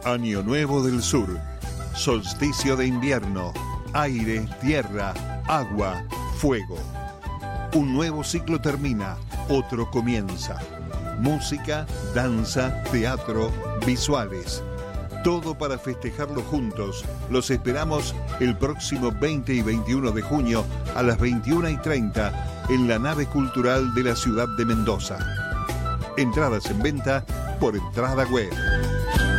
Año Nuevo del Sur, solsticio de invierno, aire, tierra, agua, fuego. Un nuevo ciclo termina, otro comienza. Música, danza, teatro, visuales. Todo para festejarlo juntos. Los esperamos el próximo 20 y 21 de junio a las 21:30 en la nave cultural de la ciudad de Mendoza. Entradas en venta por Entrada Web.